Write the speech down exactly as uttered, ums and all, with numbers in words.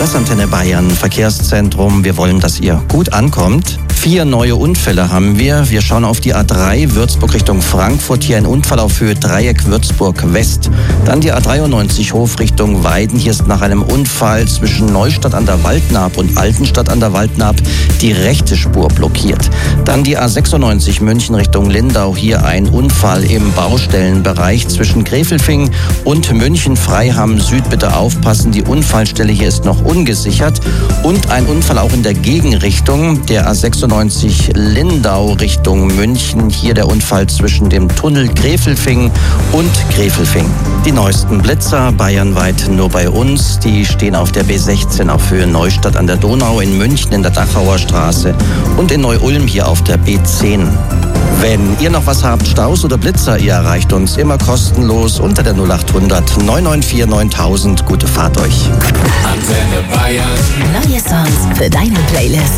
Expressantenne Bayern, Verkehrszentrum. Wir wollen, dass ihr gut ankommt. Vier neue Unfälle haben wir. Wir schauen auf die A drei, Würzburg Richtung Frankfurt. Hier ein Unfall auf Höhe Dreieck Würzburg West. Dann die A dreiundneunzig Hof Richtung Weiden. Hier ist nach einem Unfall zwischen Neustadt an der Waldnaab und Altenstadt an der Waldnaab die rechte Spur blockiert. Dann die A sechsundneunzig München Richtung Lindau. Hier ein Unfall im Baustellenbereich zwischen Gräfelfing und München-Freiham Süd. Bitte aufpassen, die Unfallstelle hier ist noch ungesichert. Und ein Unfall auch in der Gegenrichtung, der A sechsundneunzig Lindau Richtung München. Hier der Unfall zwischen dem Tunnel Gräfelfing und Gräfelfing. Die neuesten Blitzer bayernweit nur bei uns. Die stehen auf der B sechzehn auf Höhe Neustadt an der Donau, in München in der Dachauer Straße und in Neu-Ulm hier auf der B zehn. Wenn ihr noch was habt, Staus oder Blitzer, ihr erreicht uns immer kostenlos unter der null acht hundert neun neun vier neuntausend. Gute Fahrt euch. Antenne Bayern. Neue Songs für deine Playlist.